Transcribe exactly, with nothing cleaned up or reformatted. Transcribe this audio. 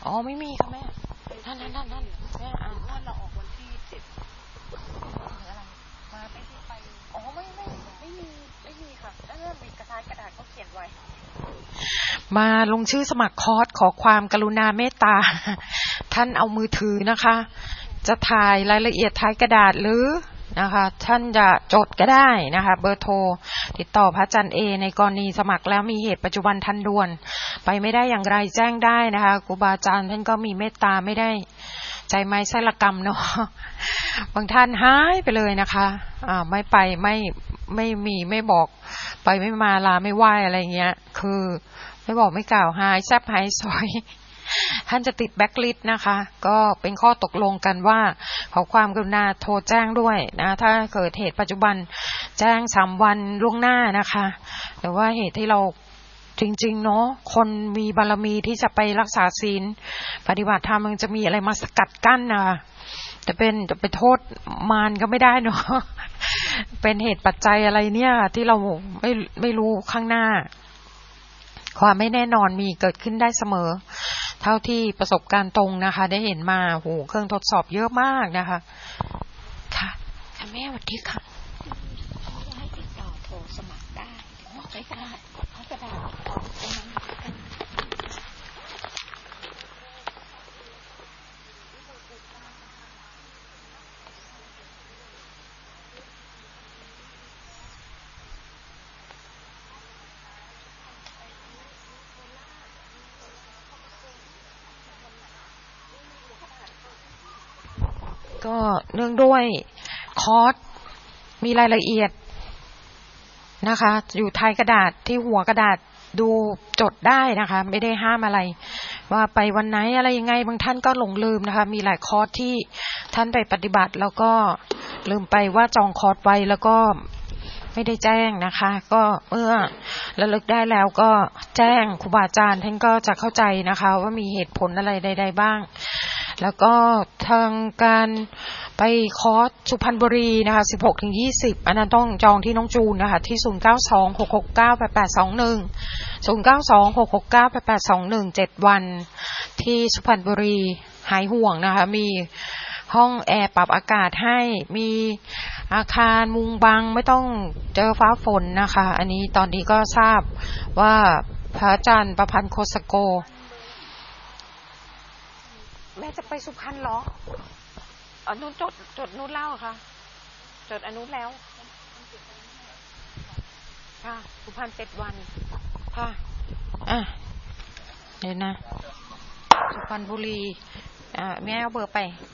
อ๋อไม่มีค่ะแม่นั่นนั่นนั่นนั่นแม่อ่านว่าเราออกวันที่เจ็ดอะไรมาไม่ได้ไปอ๋อไม่ไม่ไม่มีไม่มีค่ะแล้วมีกระดาษกระดาษเขาเขียนไว้มาลงชื่อสมัครคอร์สขอความกรุณาเมตตาท่านเอามือถือนะคะจะถ่ายรายละเอียดท้ายกระดาษหรือนะคะท่านจะจดก็ได้นะคะเบอร์โทรติดต่อพระอาจารย์เอในกรณีสมัครแล้วมีเหตุปัจจุบันทันด่วนไปไม่ได้อย่างไรแจ้งได้นะคะครูบาอาจารย์ท่านก็มีเมตตาไม่ได้ใจไม้ไส้ละกรรมเนาะบางท่านหายไปเลยนะคะอ่าไม่ไปไม่ไม่มีไม่บอกไปไม่มาลาไม่ไหวอะไรเงี้ยคือไม่บอกไม่กล่าวหายแซบหายซอยท่านจะติดแบ็คลิสต์นะคะก็เป็นข้อตกลงกันว่าขอความกรุณาโทรแจ้งด้วยนะถ้าเกิดเหตุปัจจุบันแจ้งสามวันล่วงหน้านะคะแต่ว่าเหตุที่เราจริงๆเนาะคนมีบารมีที่จะไปรักษาศีลปฏิบัติธรรมมันจะมีอะไรมาสกัดกั้นนะจะเป็นจะไปโทษมารก็ไม่ได้เนาะเป็นเหตุปัจจัยอะไรเนี่ยที่เราไม่ไม่รู้ข้างหน้าความไม่แน่นอนมีเกิดขึ้นได้เสมอเท่าที่ประสบการณ์ตรงนะคะได้เห็นมาโหเครื่องทดสอบเยอะมากนะคะค่ะค่ะแม่สวัสดีค่ะให้ติดต่อโทรสมัครได้ใช้กระดาษใช้กระดาษตรงนั้นก็เนื่องด้วยคอร์สมีรายละเอียดนะคะอยู่ท้ายกระดาษที่หัวกระดาษดูจดได้นะคะไม่ได้ห้ามอะไรว่าไปวันไหนอะไรยังไงบางท่านก็หลงลืมนะคะมีหลายคอร์สที่ท่านไปปฏิบัติแล้วก็ลืมไปว่าจองคอร์สไว้แล้วก็ไม่ได้แจ้งนะคะก็เมื่อระลึกได้แล้วก็แจ้งครูบาอาจารย์ท่านก็จะเข้าใจนะคะว่ามีเหตุผลอะไรใดๆบ้างแล้วก็ทางการไปคอร์สสุพรรณบุรีนะคะ สิบหกถึงยี่สิบ อันนั้นต้องจองที่น้องจูนนะคะที่ศูนย์ เก้า สอง หก หก เก้า แปด แปด สอง หนึ่ง ศูนย์ เก้า สอง หก หก เก้า แปด แปด สอง หนึ่ง เจ็ดวันที่สุพรรณบุรีหายห่วงนะคะมีห้องแอร์ปรับอากาศให้มีอาคารมุงบังไม่ต้องเจอฟ้าฝนนะคะอันนี้ตอนนี้ก็ทราบว่าพระอาจารย์ประพันธ์โคสโกแม่จะไปสุพรรณเหรออนุจดจดนู้นเล่าค่ะจดอนุแล้วค่ะสุพรรณเจ็ดวันค่ะอ่ะเดี๋ยวนะสุพรรณบุรีอ่าแม่เอาเบอร์ไป